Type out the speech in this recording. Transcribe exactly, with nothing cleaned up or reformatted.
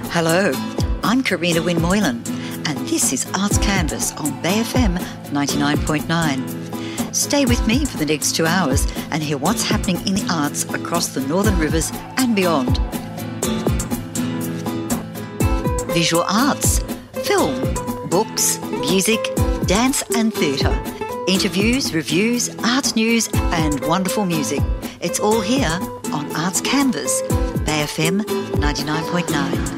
Hello, I'm Karina Wynne Moylan, and this is Arts Canvas on Bay F M ninety-nine point nine. Stay with me for the next two hours and hear what's happening in the arts across the Northern Rivers and beyond. Visual arts, film, books, music, dance and theatre, interviews, reviews, art news and wonderful music. It's all here on Arts Canvas, Bay F M ninety-nine point nine.